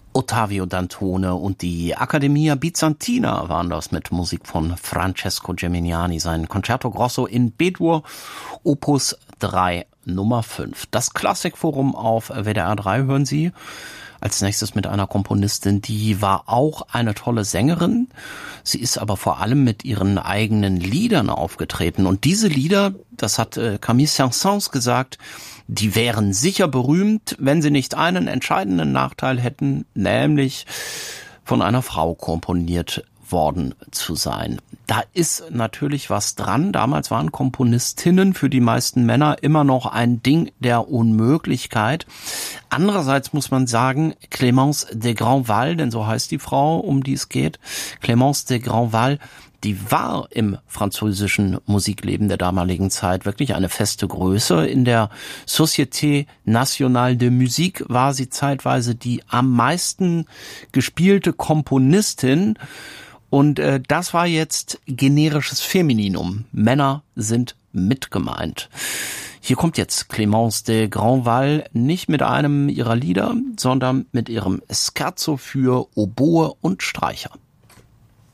Ottavio Dantone und die Accademia Bizantina waren das mit Musik von Francesco Geminiani, sein Concerto Grosso in B-Dur, Opus 3, Nummer 5. Das Klassikforum auf WDR 3 hören Sie als nächstes mit einer Komponistin, die war auch eine tolle Sängerin. Sie ist aber vor allem mit ihren eigenen Liedern aufgetreten. Und diese Lieder, das hat Camille Saint-Saëns gesagt, die wären sicher berühmt, wenn sie nicht einen entscheidenden Nachteil hätten, nämlich von einer Frau komponiert worden zu sein. Da ist natürlich was dran. Damals waren Komponistinnen für die meisten Männer immer noch ein Ding der Unmöglichkeit. Andererseits muss man sagen, Clémence de Grandval, denn so heißt die Frau, um die es geht, Clémence de Grandval, die war im französischen Musikleben der damaligen Zeit wirklich eine feste Größe. In der Société Nationale de Musique war sie zeitweise die am meisten gespielte Komponistin. Und das war jetzt generisches Femininum. Männer sind mit gemeint. Hier kommt jetzt Clémence de Grandval nicht mit einem ihrer Lieder, sondern mit ihrem Scherzo für Oboe und Streicher.